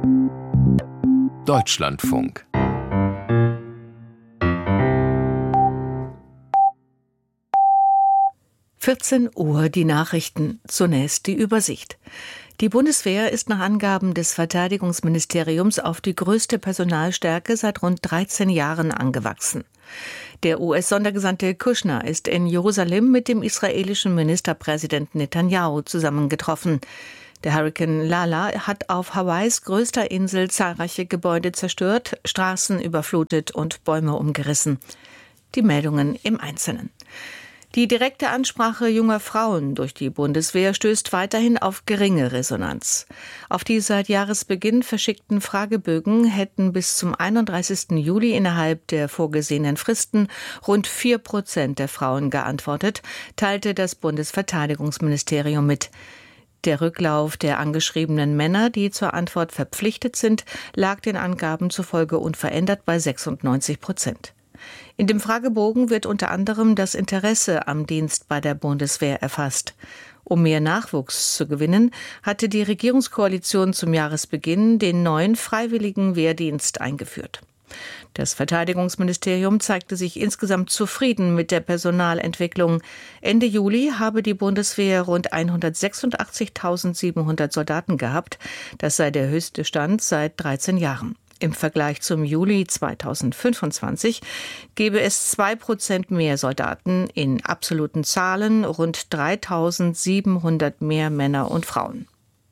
Deutschlandfunk. Uhr die Nachrichten. Zunächst die Übersicht. Die Bundeswehr ist nach Angaben des Verteidigungsministeriums auf die größte Personalstärke seit rund 13 Jahren angewachsen. Der US-Sondergesandte Kushner ist in Jerusalem mit dem israelischen Ministerpräsidenten Netanyahu zusammengetroffen. Der Hurrikan Lala hat auf Hawaiis größter Insel zahlreiche Gebäude zerstört, Straßen überflutet und Bäume umgerissen. Die Meldungen im Einzelnen. Die direkte Ansprache junger Frauen durch die Bundeswehr stößt weiterhin auf geringe Resonanz. Auf die seit Jahresbeginn verschickten Fragebögen hätten bis zum 31. Juli innerhalb der vorgesehenen Fristen rund 4% der Frauen geantwortet, teilte das Bundesverteidigungsministerium mit. Der Rücklauf der angeschriebenen Männer, die zur Antwort verpflichtet sind, lag den Angaben zufolge unverändert bei 96%. In dem Fragebogen wird unter anderem das Interesse am Dienst bei der Bundeswehr erfasst. Um mehr Nachwuchs zu gewinnen, hatte die Regierungskoalition zum Jahresbeginn den neuen freiwilligen Wehrdienst eingeführt. Das Verteidigungsministerium zeigte sich insgesamt zufrieden mit der Personalentwicklung. Ende Juli habe die Bundeswehr rund 186.700 Soldaten gehabt. Das sei der höchste Stand seit 13 Jahren. Im Vergleich zum Juli 2025 gebe es 2% mehr Soldaten, in absoluten Zahlen rund 3.700 mehr Männer und Frauen.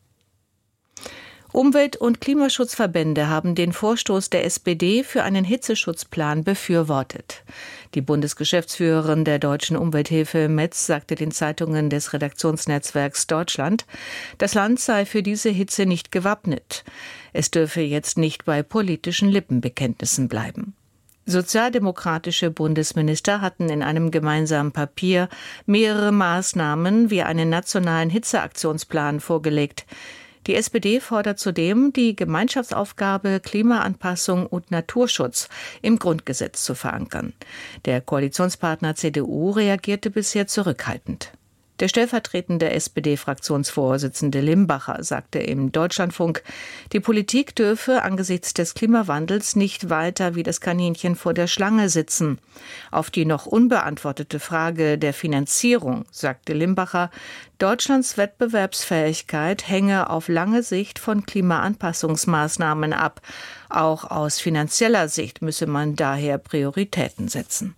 Umwelt- und Klimaschutzverbände haben den Vorstoß der SPD für einen Hitzeschutzplan befürwortet. Die Bundesgeschäftsführerin der Deutschen Umwelthilfe Metz sagte den Zeitungen des Redaktionsnetzwerks Deutschland, das Land sei für diese Hitze nicht gewappnet. Es dürfe jetzt nicht bei politischen Lippenbekenntnissen bleiben. Sozialdemokratische Bundesminister hatten in einem gemeinsamen Papier mehrere Maßnahmen wie einen nationalen Hitzeaktionsplan vorgelegt. Die SPD fordert zudem, die Gemeinschaftsaufgabe Klimaanpassung und Naturschutz im Grundgesetz zu verankern. Der Koalitionspartner CDU reagierte bisher zurückhaltend. Der stellvertretende SPD-Fraktionsvorsitzende Limbacher sagte im Deutschlandfunk, die Politik dürfe angesichts des Klimawandels nicht weiter wie das Kaninchen vor der Schlange sitzen. Auf die noch unbeantwortete Frage der Finanzierung sagte Limbacher, Deutschlands Wettbewerbsfähigkeit hänge auf lange Sicht von Klimaanpassungsmaßnahmen ab. Auch aus finanzieller Sicht müsse man daher Prioritäten setzen.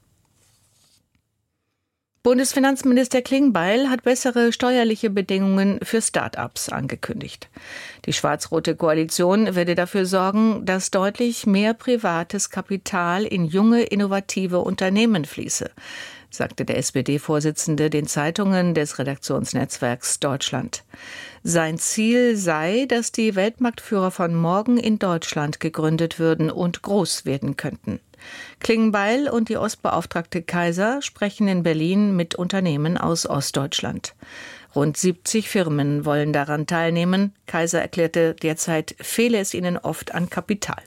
Bundesfinanzminister Klingbeil hat bessere steuerliche Bedingungen für Start-ups angekündigt. Die schwarz-rote Koalition werde dafür sorgen, dass deutlich mehr privates Kapital in junge, innovative Unternehmen fließe, sagte der SPD-Vorsitzende den Zeitungen des Redaktionsnetzwerks Deutschland. Sein Ziel sei, dass die Weltmarktführer von morgen in Deutschland gegründet würden und groß werden könnten. Klingbeil und die Ostbeauftragte Kaiser sprechen in Berlin mit Unternehmen aus Ostdeutschland. Rund 70 Firmen wollen daran teilnehmen. Kaiser erklärte, derzeit fehle es ihnen oft an Kapital.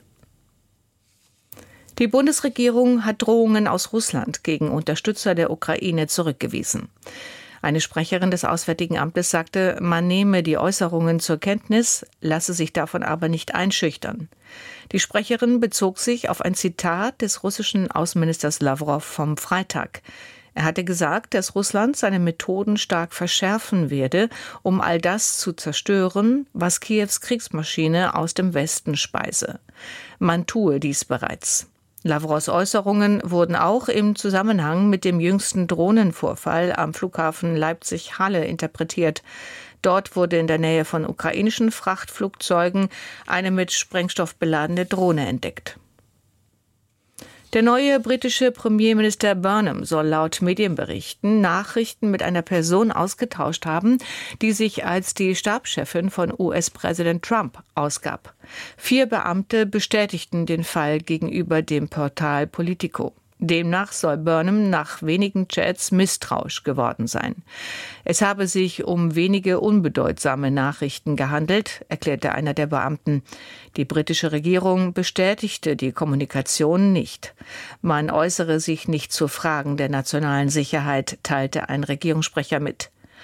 Die Bundesregierung hat Drohungen aus Russland gegen Unterstützer der Ukraine zurückgewiesen. Eine Sprecherin des Auswärtigen Amtes sagte, man nehme die Äußerungen zur Kenntnis, lasse sich davon aber nicht einschüchtern. Die Sprecherin bezog sich auf ein Zitat des russischen Außenministers Lawrow vom Freitag. Er hatte gesagt, dass Russland seine Methoden stark verschärfen werde, um all das zu zerstören, was Kiews Kriegsmaschine aus dem Westen speise. Man tue dies bereits. Lawrows Äußerungen wurden auch im Zusammenhang mit dem jüngsten Drohnenvorfall am Flughafen Leipzig-Halle interpretiert. Dort wurde in der Nähe von ukrainischen Frachtflugzeugen eine mit Sprengstoff beladene Drohne entdeckt. Der neue britische Premierminister Burnham soll laut Medienberichten Nachrichten mit einer Person ausgetauscht haben, die sich als die Stabschefin von US-Präsident Trump ausgab. 4 Beamte bestätigten den Fall gegenüber dem Portal Politico. Demnach soll Burnham nach wenigen Chats misstrauisch geworden sein. Es habe sich um wenige unbedeutsame Nachrichten gehandelt, erklärte einer der Beamten. Die britische Regierung bestätigte die Kommunikation nicht. Man äußere sich nicht zu Fragen der nationalen Sicherheit, teilte ein Regierungssprecher mit.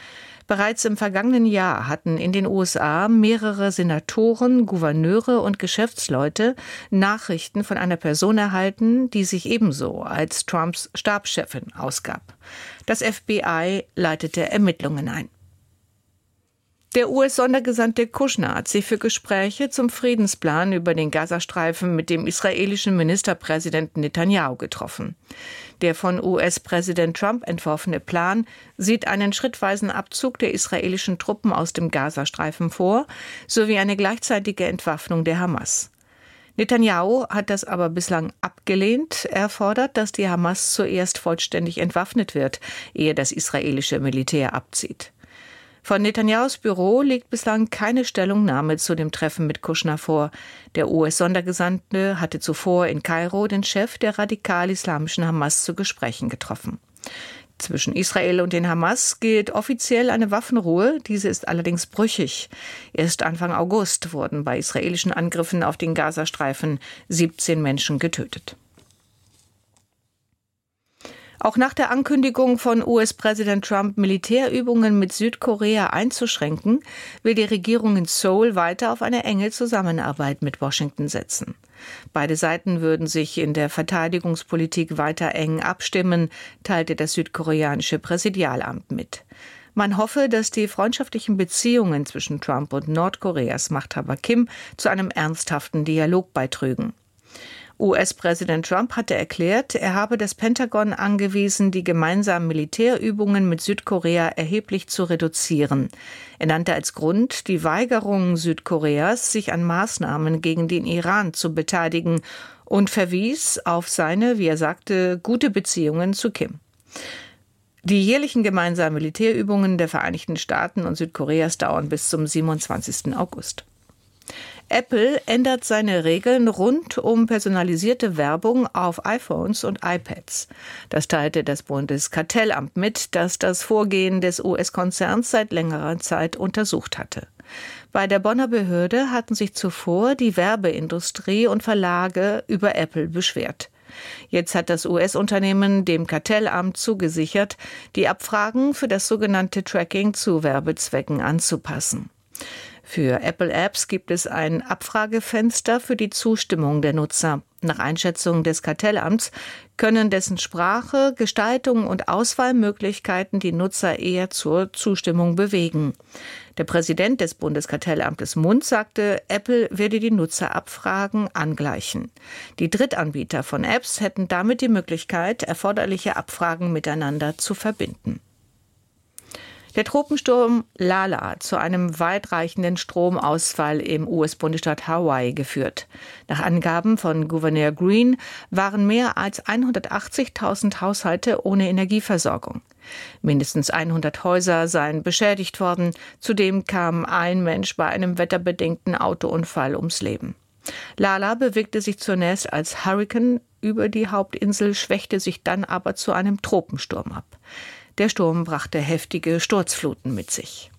Bereits im vergangenen Jahr hatten in den USA mehrere Senatoren, Gouverneure und Geschäftsleute Nachrichten von einer Person erhalten, die sich ebenso als Trumps Stabschefin ausgab. Das FBI leitete Ermittlungen ein. Der US-Sondergesandte Kushner hat sich für Gespräche zum Friedensplan über den Gazastreifen mit dem israelischen Ministerpräsidenten Netanyahu getroffen. Der von US-Präsident Trump entworfene Plan sieht einen schrittweisen Abzug der israelischen Truppen aus dem Gazastreifen vor, sowie eine gleichzeitige Entwaffnung der Hamas. Netanyahu hat das aber bislang abgelehnt. Er fordert, dass die Hamas zuerst vollständig entwaffnet wird, ehe das israelische Militär abzieht. Von Netanyahus Büro liegt bislang keine Stellungnahme zu dem Treffen mit Kushner vor. Der US-Sondergesandte hatte zuvor in Kairo den Chef der radikal-islamischen Hamas zu Gesprächen getroffen. Zwischen Israel und den Hamas gilt offiziell eine Waffenruhe, diese ist allerdings brüchig. Erst Anfang August wurden bei israelischen Angriffen auf den Gazastreifen 17 Menschen getötet. Auch nach der Ankündigung von US-Präsident Trump, Militärübungen mit Südkorea einzuschränken, will die Regierung in Seoul weiter auf eine enge Zusammenarbeit mit Washington setzen. Beide Seiten würden sich in der Verteidigungspolitik weiter eng abstimmen, teilte das südkoreanische Präsidialamt mit. Man hoffe, dass die freundschaftlichen Beziehungen zwischen Trump und Nordkoreas Machthaber Kim zu einem ernsthaften Dialog beitrügen. US-Präsident Trump hatte erklärt, er habe das Pentagon angewiesen, die gemeinsamen Militärübungen mit Südkorea erheblich zu reduzieren. Er nannte als Grund die Weigerung Südkoreas, sich an Maßnahmen gegen den Iran zu beteiligen und verwies auf seine, wie er sagte, gute Beziehungen zu Kim. Die jährlichen gemeinsamen Militärübungen der Vereinigten Staaten und Südkoreas dauern bis zum 27. August. Apple ändert seine Regeln rund um personalisierte Werbung auf iPhones und iPads. Das teilte das Bundeskartellamt mit, das das Vorgehen des US-Konzerns seit längerer Zeit untersucht hatte. Bei der Bonner Behörde hatten sich zuvor die Werbeindustrie und Verlage über Apple beschwert. Jetzt hat das US-Unternehmen dem Kartellamt zugesichert, die Abfragen für das sogenannte Tracking zu Werbezwecken anzupassen. Für Apple-Apps gibt es ein Abfragefenster für die Zustimmung der Nutzer. Nach Einschätzung des Kartellamts können dessen Sprache, Gestaltung und Auswahlmöglichkeiten die Nutzer eher zur Zustimmung bewegen. Der Präsident des Bundeskartellamtes Mund sagte, Apple werde die Nutzerabfragen angleichen. Die Drittanbieter von Apps hätten damit die Möglichkeit, erforderliche Abfragen miteinander zu verbinden. Der Tropensturm Lala hat zu einem weitreichenden Stromausfall im US-Bundesstaat Hawaii geführt. Nach Angaben von Gouverneur Green waren mehr als 180.000 Haushalte ohne Energieversorgung. Mindestens 100 Häuser seien beschädigt worden. Zudem kam ein Mensch bei einem wetterbedingten Autounfall ums Leben. Lala bewegte sich zunächst als Hurrikan über die Hauptinsel, schwächte sich dann aber zu einem Tropensturm ab. Der Sturm brachte heftige Sturzfluten mit sich.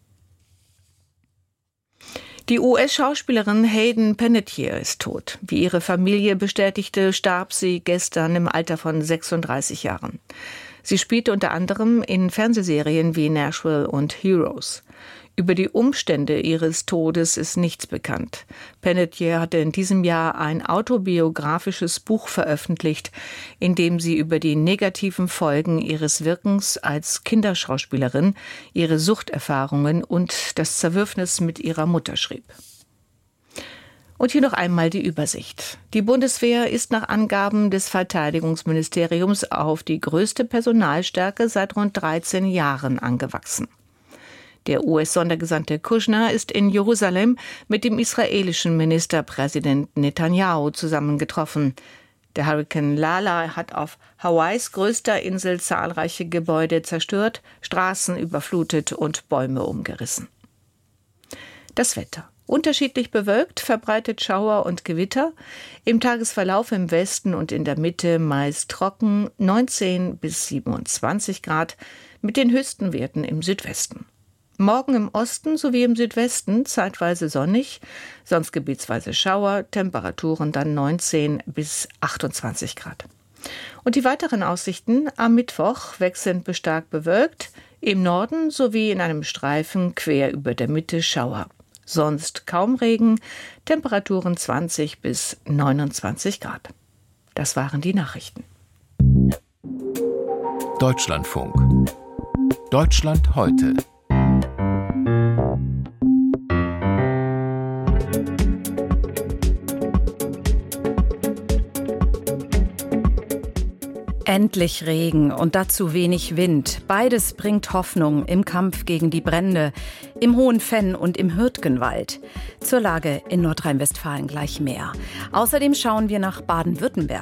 Die US-Schauspielerin Hayden Panettiere ist tot. Wie ihre Familie bestätigte, starb sie gestern im Alter von 36 Jahren. Sie spielte unter anderem in Fernsehserien wie Nashville und Heroes. Über die Umstände ihres Todes ist nichts bekannt. Panettiere hatte in diesem Jahr ein autobiografisches Buch veröffentlicht, in dem sie über die negativen Folgen ihres Wirkens als Kinderschauspielerin, ihre Suchterfahrungen und das Zerwürfnis mit ihrer Mutter schrieb. Und hier noch einmal die Übersicht. Die Bundeswehr ist nach Angaben des Verteidigungsministeriums auf die größte Personalstärke seit rund 13 Jahren angewachsen. Der US-Sondergesandte Kushner ist in Jerusalem mit dem israelischen Ministerpräsidenten Netanyahu zusammengetroffen. Der Hurrikan Lala hat auf Hawaiis größter Insel zahlreiche Gebäude zerstört, Straßen überflutet und Bäume umgerissen. Das Wetter. Unterschiedlich bewölkt, verbreitet Schauer und Gewitter. Im Tagesverlauf im Westen und in der Mitte meist trocken, 19 bis 27 Grad, mit den höchsten Werten im Südwesten. Morgen im Osten sowie im Südwesten zeitweise sonnig, sonst gebietsweise Schauer, Temperaturen dann 19 bis 28 Grad. Und die weiteren Aussichten: am Mittwoch wechselnd bis stark bewölkt, im Norden sowie in einem Streifen quer über der Mitte Schauer. Sonst kaum Regen, Temperaturen 20 bis 29 Grad. Das waren die Nachrichten. Deutschlandfunk. Deutschland heute. Endlich Regen und dazu wenig Wind. Beides bringt Hoffnung im Kampf gegen die Brände, im Hohenfenn und im Hürtgenwald. Zur Lage in Nordrhein-Westfalen gleich mehr. Außerdem schauen wir nach Baden-Württemberg.